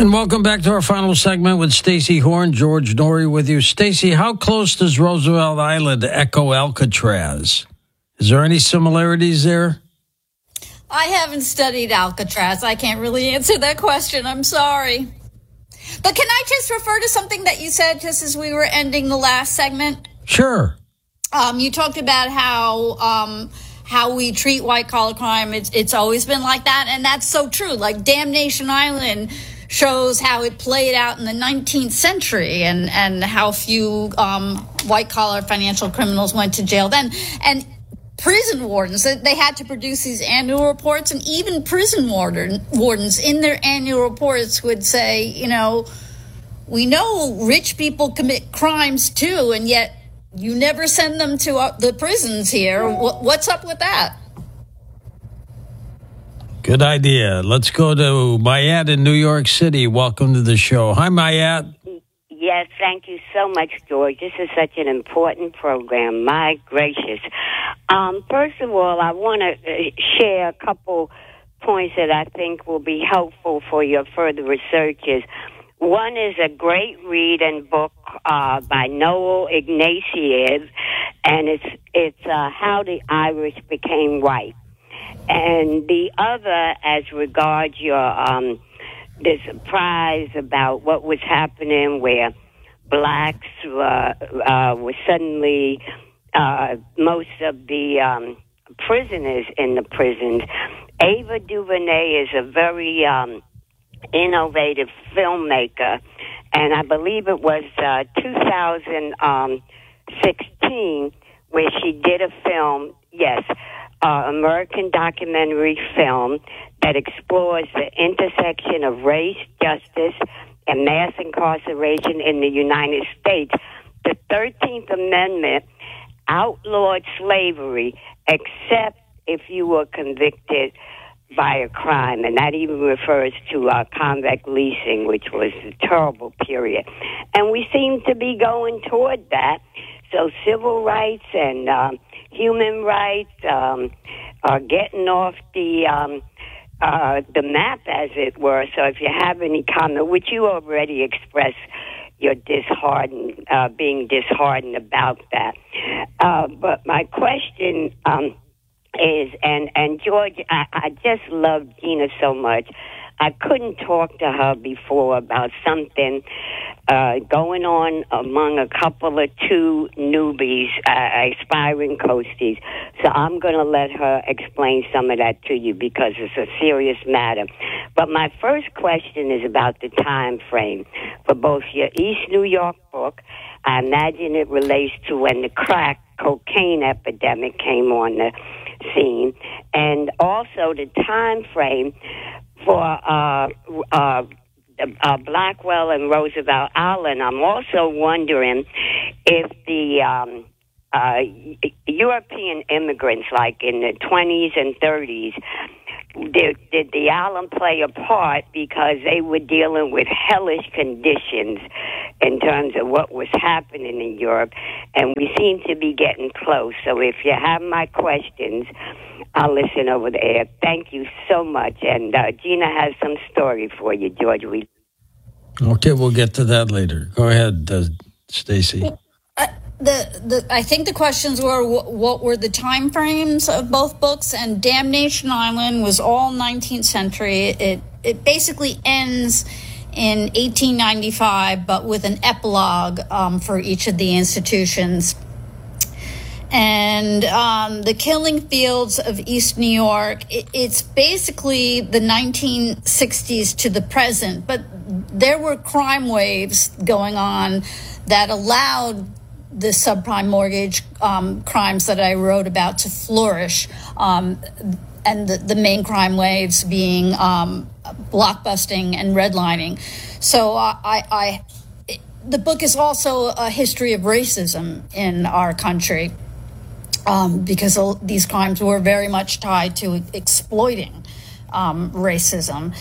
And welcome back to our final segment with Stacey Horn, George Noory with you. Stacey, how close does Roosevelt Island echo Alcatraz? Is there any similarities there? I haven't studied Alcatraz. I can't really answer that question. I'm sorry. But can I just refer to something that you said just as we were ending the last segment? Sure. You talked about how we treat white-collar crime. It's always been like that, and that's so true. Like Damnation Island shows how it played out in the 19th century and how few white-collar financial criminals went to jail then. And prison wardens, they had to produce these annual reports, and even prison wardens in their annual reports would say, you know, we know rich people commit crimes too, and yet you never send them to the prisons here. What's up with that? Good idea. Let's go to Mayat in New York City. Welcome to the show. Hi, Mayat. Yes, thank you so much, George. This is such an important program. My gracious. First of all, I want to share a couple points that I think will be helpful for your further researches. One is a great read and book by Noel Ignatieff, and it's How the Irish Became White. And the other, as regards your the surprise about what was happening, where blacks were suddenly most of the prisoners in the prisons. Ava DuVernay is a very innovative filmmaker, and I believe it was 2016 where she did a film, American documentary film that explores the intersection of race, justice, and mass incarceration in the United States. The 13th Amendment outlawed slavery except if you were convicted by a crime, and that even refers to convict leasing, which was a terrible period. And we seem to be going toward that. So civil rights and human rights are getting off the map, as it were. So if you have any comment, which you already expressed your being disheartened about that. But my question is, and George, I just love Gina so much. I couldn't talk to her before about something going on among a couple of two newbies, aspiring coasties. So I'm going to let her explain some of that to you because it's a serious matter. But my first question is about the time frame for both your East New York book. I imagine it relates to when the crack cocaine epidemic came on the scene, and also the time frame for Blackwell and Roosevelt Island. I'm also wondering if the European immigrants, like in the 20s and 30s, did the island play a part because they were dealing with hellish conditions in terms of what was happening in Europe, and we seem to be getting close. So if you have my questions, I'll listen over the air. Thank you so much. And Gina has some story for you, George. Okay, we'll get to that later. Go ahead, Stacey. I think the questions were what were the time frames of both books, and Damnation Island was all 19th century. It basically ends in 1895, but with an epilogue for each of the institutions. And the Killing Fields of East New York, it's basically the 1960s to the present, but there were crime waves going on that allowed the subprime mortgage crimes that I wrote about to flourish, and the main crime waves being blockbusting and redlining. So the book is also a history of racism in our country, because these crimes were very much tied to exploiting racism.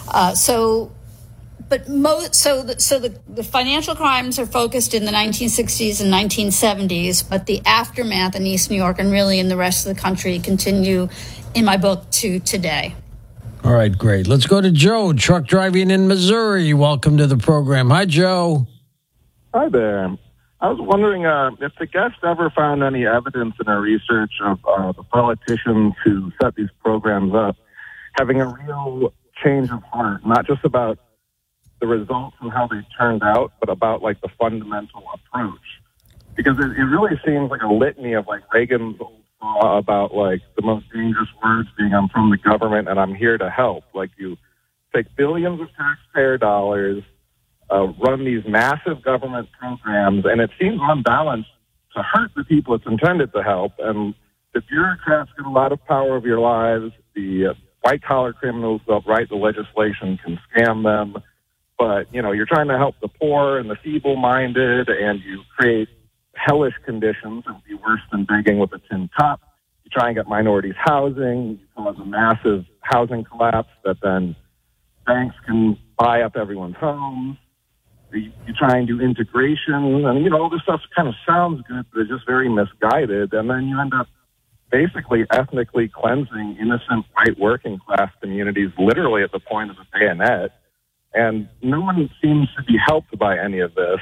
The financial crimes are focused in the 1960s and 1970s, but the aftermath in East New York and really in the rest of the country continue in my book to today. All right, great. Let's go to Joe, truck driving in Missouri. Welcome to the program. Hi, Joe. Hi there. I was wondering if the guest ever found any evidence in her research of the politicians who set these programs up having a real change of heart, not just about the results and how they turned out, but about like the fundamental approach. Because it really seems like a litany of like Reagan's old saw about like the most dangerous words being I'm from the government and I'm here to help. Like you take billions of taxpayer dollars, run these massive government programs, and it seems unbalanced to hurt the people it's intended to help. And the bureaucrats get a lot of power of your lives. The white-collar criminals that write the legislation can scam them. But, you know, you're trying to help the poor and the feeble-minded, and you create hellish conditions. It would be worse than begging with a tin cup. You try and get minorities housing. You cause a massive housing collapse that then banks can buy up everyone's homes. You try and do integration, and, you know, all this stuff kind of sounds good, but it's just very misguided. And then you end up basically ethnically cleansing innocent white working class communities literally at the point of the bayonet. And no one seems to be helped by any of this.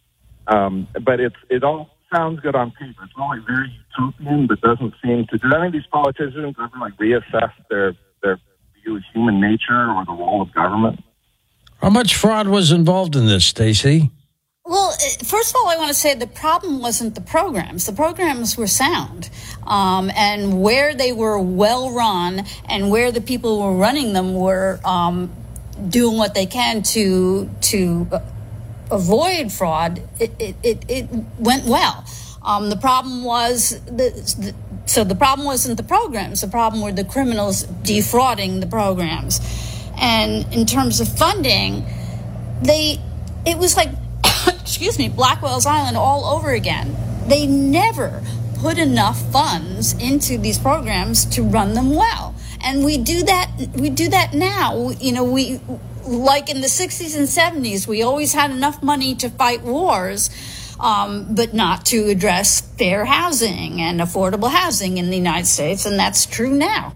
But it all sounds good on paper. It's all like very utopian, but doesn't seem to. Did any of these politicians ever like reassess their view of human nature or the role of government? How much fraud was involved in this, Stacey? Well, first of all, I want to say the problem wasn't the programs. The programs were sound. And where they were well run and where the people who were running them were doing what they can to avoid fraud, it went well. The problem was so the problem wasn't the programs. The problem were the criminals defrauding the programs. And in terms of funding, it was like, excuse me, Blackwell's Island all over again. They never put enough funds into these programs to run them well. And we do that now. You know, we, like in the 60s and 70s, we always had enough money to fight wars, but not to address fair housing and affordable housing in the United States. And that's true now.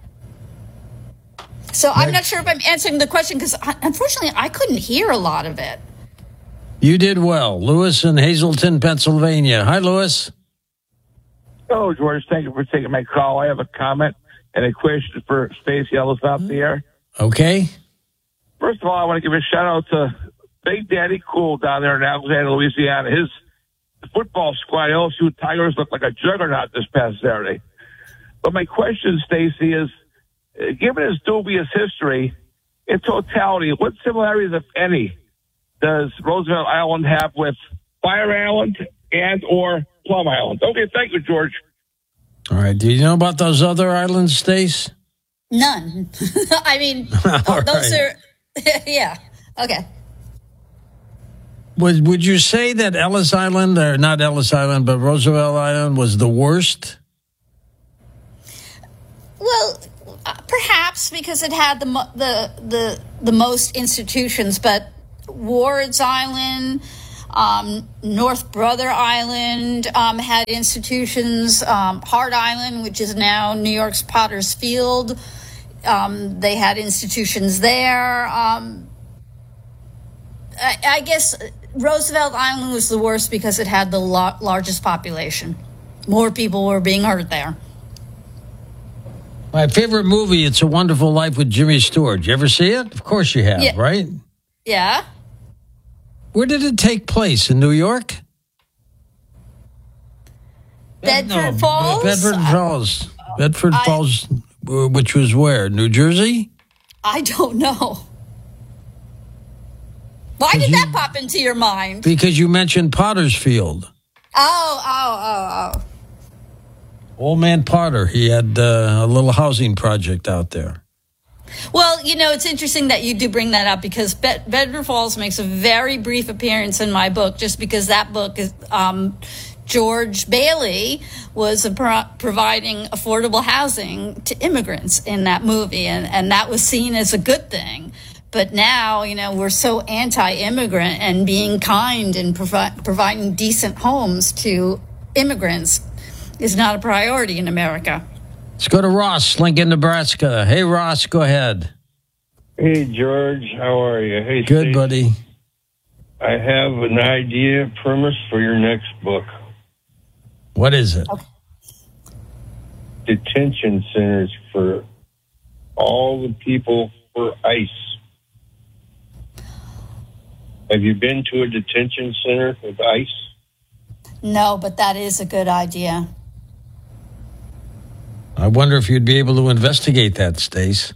So I'm not sure if I'm answering the question because, unfortunately, I couldn't hear a lot of it. You did well. Lewis in Hazleton, Pennsylvania. Hi, Lewis. Hello, George. Thank you for taking my call. I have a comment and a question for Stacey Ellis out there. Okay. First of all, I want to give a shout-out to Big Daddy Cool down there in Alexandria, Louisiana. His football squad, LSU Tigers, looked like a juggernaut this past Saturday. But my question, Stacey, is, given his dubious history, in totality, what similarities, if any, does Roosevelt Island have with Fire Island and or Plum Island? Okay, thank you, George. All right. Do you know about those other islands, Stace? None. I mean, those are, yeah, okay. Would you say that Ellis Island, or not Ellis Island, but Roosevelt Island was the worst? Well, perhaps because it had the most institutions, but Ward's Island, North Brother Island had institutions. Hart Island, which is now New York's Potter's Field, they had institutions there. I guess Roosevelt Island was the worst because it had the largest population. More people were being hurt there. My favorite movie, It's a Wonderful Life with Jimmy Stewart. You ever see it? Of course you have, yeah. Right? Yeah. Where did it take place? In New York? Bedford Falls? Bedford Falls. Bedford Falls, which was where? New Jersey? I don't know. Why did that pop into your mind? Because you mentioned Potter's Field. Oh. Old man Potter, he had a little housing project out there. Well, you know, it's interesting that you do bring that up because Bedford Falls makes a very brief appearance in my book just because that book is George Bailey was providing affordable housing to immigrants in that movie, and that was seen as a good thing. But now, you know, we're so anti-immigrant and being kind and providing decent homes to immigrants is not a priority in America. Let's go to Ross, Lincoln, Nebraska. Hey, Ross, go ahead. Hey, George. How are you? Hey, Good, Steve. buddy. I have an idea, premise for your next book. What is it? Detention centers for all the people for ICE. Have you been to a detention center with ICE? No, but that is a good idea. I wonder if you'd be able to investigate that, Stace.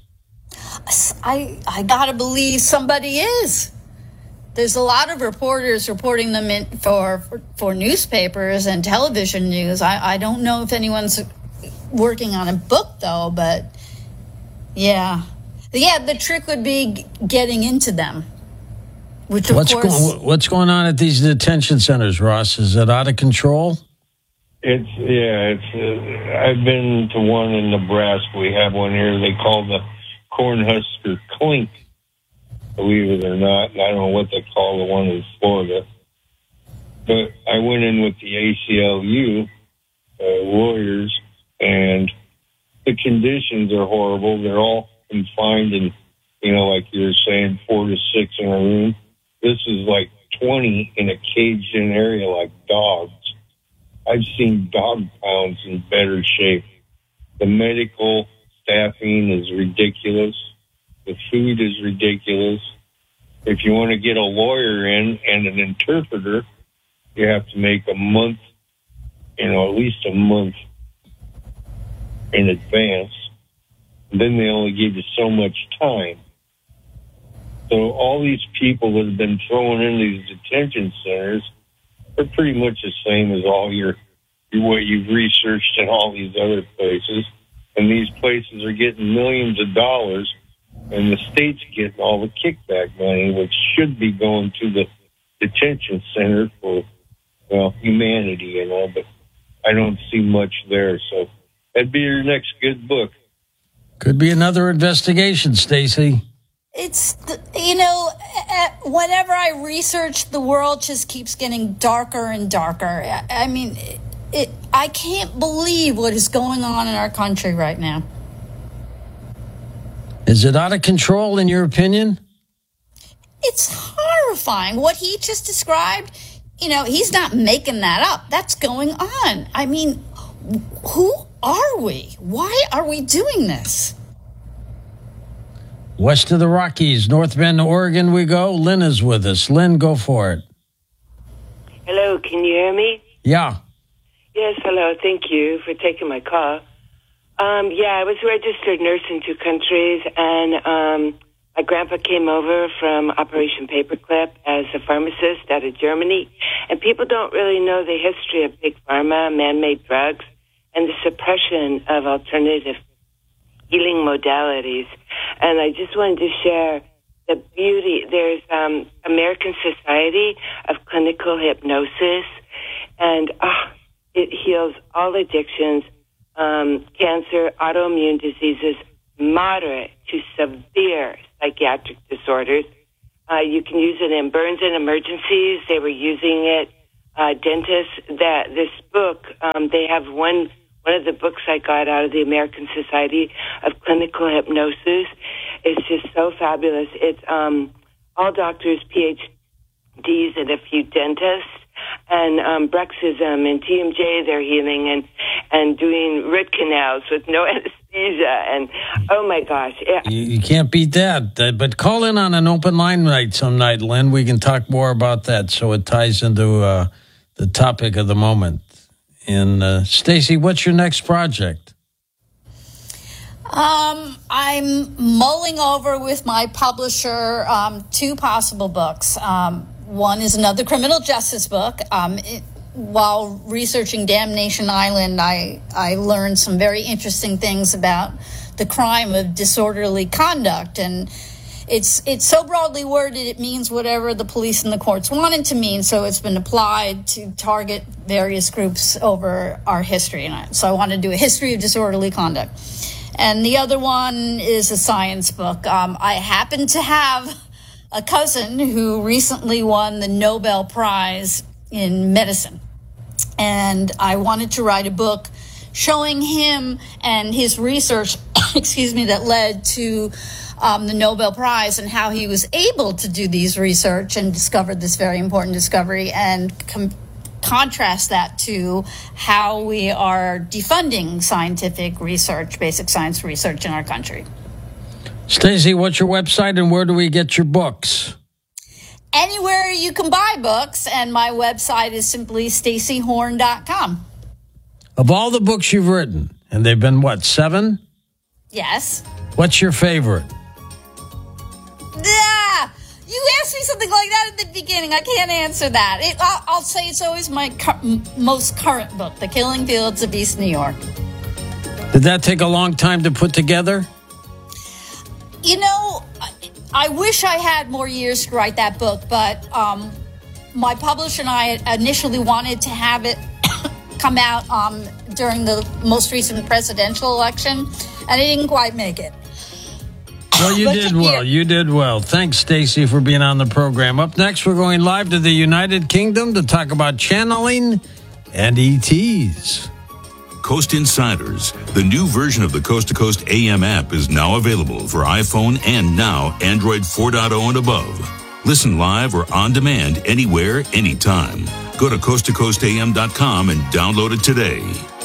I gotta believe somebody is. There's a lot of reporters reporting them in for newspapers and television news. I don't know if anyone's working on a book though, but yeah. The trick would be getting into them. Which of course, what's going on at these detention centers, Ross? Is it out of control? It's I've been to one in Nebraska. We have one here. They call the Cornhusker Clink. Believe it or not, I don't know what they call the one in Florida. But I went in with the ACLU lawyers, and the conditions are horrible. They're all confined in, like you're saying, 4 to 6 in a room. This is like 20 in a caged-in area like dogs. I've seen dog pounds in better shape. The medical staffing is ridiculous. The food is ridiculous. If you want to get a lawyer in and an interpreter, you have to make a month, at least a month in advance. And then they only give you so much time. So all these people that have been thrown in these detention centers are pretty much the same as all what you've researched in all these other places. And these places are getting millions of dollars, and the state's getting all the kickback money, which should be going to the detention center for, humanity, but I don't see much there. So that'd be your next good book. Could be another investigation, Stacy. it's, whenever I research, the world just keeps getting darker and darker. I mean, I can't believe what is going on in our country right now. Is it out of control, in your opinion? It's horrifying. What he just described, he's not making that up. That's going on. I mean, who are we? Why are we doing this? West of the Rockies, North Bend, Oregon we go. Lynn is with us. Lynn, go for it. Hello, can you hear me? Yeah. Yes, hello. Thank you for taking my call. I was a registered nurse in 2 countries, and my grandpa came over from Operation Paperclip as a pharmacist out of Germany, and people don't really know the history of big pharma, man-made drugs, and the suppression of alternative healing modalities. And I just wanted to share the beauty. There's American Society of Clinical Hypnosis, and it heals all addictions, cancer, autoimmune diseases, moderate to severe psychiatric disorders. You can use it in burns and emergencies. They were using it. Dentists. This book, they have one of the books I got out of the American Society of Clinical Hypnosis. It's just so fabulous. It's all doctors, PhDs, and a few dentists. And Bruxism and TMJ, they're healing and doing root canals with no anesthesia. And, oh, my gosh. Yeah. You can't beat that. But call in on an open line night some night, Lynn. We can talk more about that so it ties into the topic of the moment. And, Stacy, what's your next project? I'm mulling over with my publisher 2 possible books. One is another criminal justice book. While researching Damnation Island, I learned some very interesting things about the crime of disorderly conduct. And it's so broadly worded, it means whatever the police and the courts want it to mean. So it's been applied to target various groups over our history. And so I want to do a history of disorderly conduct. And the other one is a science book. I happen to have a cousin who recently won the Nobel Prize in medicine. And I wanted to write a book showing him and his research, that led to the Nobel Prize, and how he was able to do these research and discovered this very important discovery, and contrast that to how we are defunding scientific research, basic science research in our country. Stacey, what's your website and where do we get your books? Anywhere you can buy books, and my website is simply staceyhorn.com. Of all the books you've written, and they've been, what, 7? Yes. What's your favorite? Yeah, you asked me something like that at the beginning. I can't answer that. I'll say it's always my most current book, The Killing Fields of East New York. Did that take a long time to put together? You know, I wish I had more years to write that book, but my publisher and I initially wanted to have it come out during the most recent presidential election, and I didn't quite make it. Well, you did well. You did well. Thanks, Stacey, for being on the program. Up next, we're going live to the United Kingdom to talk about channeling and ETs. Coast Insiders, the new version of the Coast to Coast AM app, is now available for iPhone and now Android 4.0 and above. Listen live or on demand anywhere, anytime. Go to coasttocoastam.com and download it today.